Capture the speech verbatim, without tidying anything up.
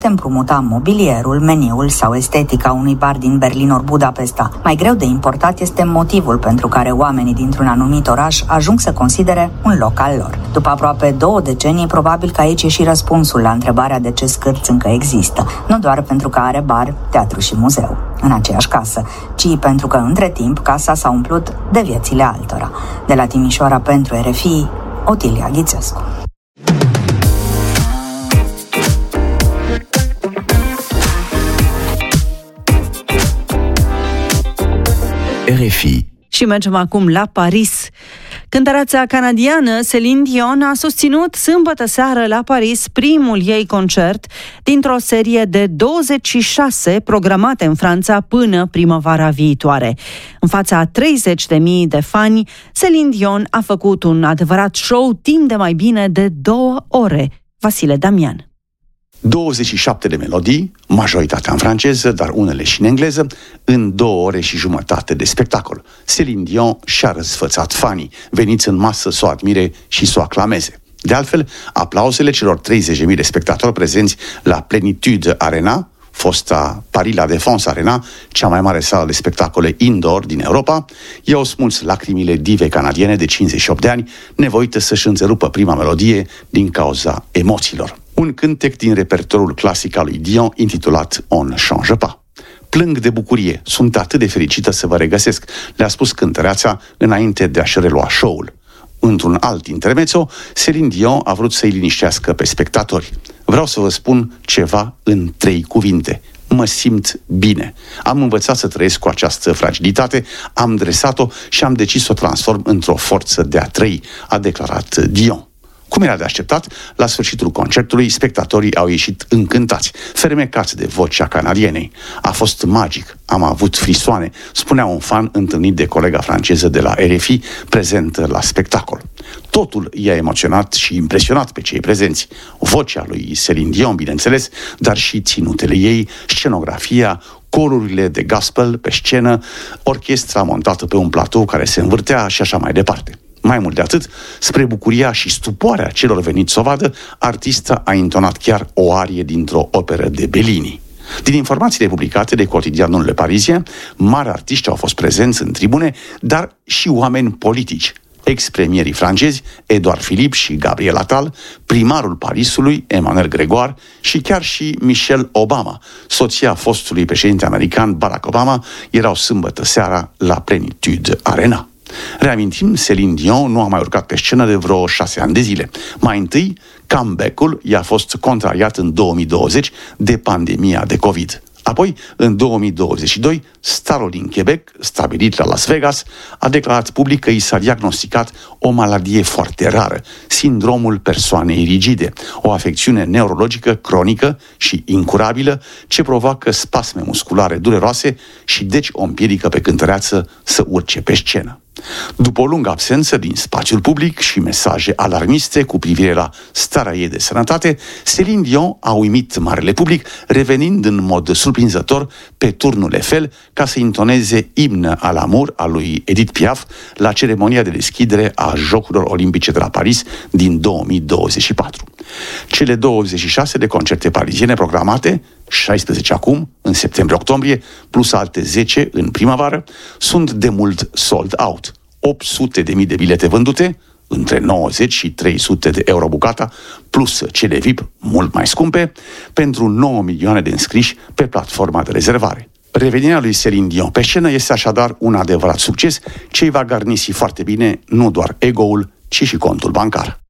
te împrumuta mobilierul, meniul sau estetica unui bar din Berlin ori Budapesta. Mai greu de importat este motivul pentru care oamenii dintr-un anumit oraș ajung să considere un loc al lor. După aproape două decenii, probabil că aici e și răspunsul la întrebarea de ce Scârț încă există. Nu doar pentru că are bar, teatru și muzeu în aceeași casă, ci pentru că între timp casa s-a umplut de viețile altora. De la Timișoara pentru R F I, Otilia Ghițescu. R F I. Și mergem acum la Paris. Cântăreața canadiană Céline Dion a susținut sâmbătă seară la Paris primul ei concert dintr-o serie de douăzeci și șase programate în Franța până primăvara viitoare. În fața a treizeci de mii de fani, Céline Dion a făcut un adevărat show timp de mai bine de două ore. Vasile Damian. douăzeci și șapte de melodii, majoritatea în franceză, dar unele și în engleză, în două ore și jumătate de spectacol. Céline Dion și-a răsfățat fanii, veniți în masă să o admire și să o aclameze. De altfel, aplauzele celor treizeci de mii de spectatori prezenți la Plenitude Arena, fosta Paris La Défense Arena, cea mai mare sală de spectacole indoor din Europa, i-au smuls lacrimile divei canadiene de cincizeci și opt de ani, nevoită să-și înțerupă prima melodie din cauza emoțiilor. Un cântec din repertoriul clasic al lui Dion, intitulat On ne change pas. Plâng de bucurie, sunt atât de fericită să vă regăsesc, le-a spus cântăreața înainte de a-și relua show-ul. Într-un alt intermezzo, Céline Dion a vrut să-i liniștească pe spectatori. Vreau să vă spun ceva în trei cuvinte. Mă simt bine. Am învățat să trăiesc cu această fragilitate, am dresat-o și am decis să o transform într-o forță de a trăi, a declarat Dion. Cum era de așteptat, la sfârșitul concertului, spectatorii au ieșit încântați, fermecați de vocea canadienei. A fost magic, am avut frisoane, spunea un fan întâlnit de colega franceză de la R F I, prezent la spectacol. Totul i-a emoționat și impresionat pe cei prezenți. Vocea lui Céline Dion, bineînțeles, dar și ținutele ei, scenografia, corurile de gospel pe scenă, orchestra montată pe un platou care se învârtea și așa mai departe. Mai mult de atât, spre bucuria și stupoarea celor veniți să o vadă, artista a intonat chiar o arie dintr-o operă de Bellini. Din informațiile publicate de cotidianul Le Parisien, mari artiști au fost prezenți în tribune, dar și oameni politici. Ex-premierii francezi, Edouard Philippe și Gabriel Attal, primarul Parisului, Emmanuel Grégoire, și chiar și Michelle Obama, soția fostului președinte american Barack Obama, erau sâmbătă seara la Plenitude Arena. Reamintim, Céline Dion nu a mai urcat pe scenă de vreo șase ani de zile. Mai întâi, comeback-ul i-a fost contrariat în două mii douăzeci de pandemia de COVID. Apoi, în două mii douăzeci și doi, starul din Quebec, stabilit la Las Vegas, a declarat public că i s-a diagnosticat o maladie foarte rară, sindromul persoanei rigide, o afecțiune neurologică cronică și incurabilă ce provoacă spasme musculare dureroase și deci o împiedică pe cântăreață să urce pe scenă. După o lungă absență din spațiul public și mesaje alarmiste cu privire la starea ei de sănătate, Céline Dion a uimit marele public, revenind în mod surprinzător pe turnul Eiffel ca să intoneze Imn à l'amour al lui Edith Piaf la ceremonia de deschidere a Jocurilor Olimpice de la Paris din două mii douăzeci și patru. Cele douăzeci și șase de concerte pariziene programate, șaisprezece acum, în septembrie-octombrie, plus alte zece în primăvară, sunt de mult sold out. opt sute de mii de bilete vândute, între nouăzeci și trei sute de euro bucata, plus cele V I P mult mai scumpe, pentru nouă milioane de înscriși pe platforma de rezervare. Revenirea lui Céline Dion pe scenă este așadar un adevărat succes ce îi va garnisi foarte bine nu doar ego-ul, ci și contul bancar.